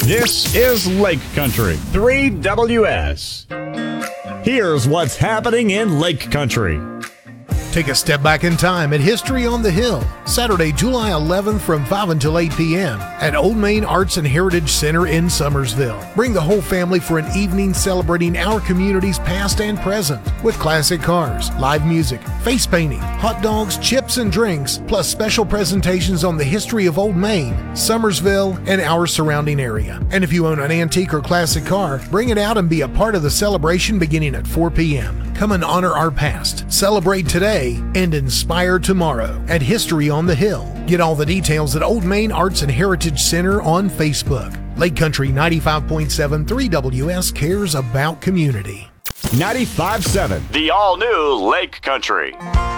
This is Lake Country, 3WS. Here's what's happening in Lake Country. Take a step back in time at History on the Hill, Saturday, July 11th from 5 until 8 p.m. at Old Main Arts and Heritage Center in Summersville. Bring the whole family for an evening celebrating our community's past and present with classic cars, live music, face painting, hot dogs, chips, and drinks, plus special presentations on the history of Old Main, Summersville, and our surrounding area. And if you own an antique or classic car, bring it out and be a part of the celebration beginning at 4 p.m. Come and honor our past, celebrate today, and inspire tomorrow at History on the Hill. Get all the details at Old Main Arts and Heritage Center on Facebook. Lake Country 95.7 3WS cares about community. 95.7, the all-new Lake Country.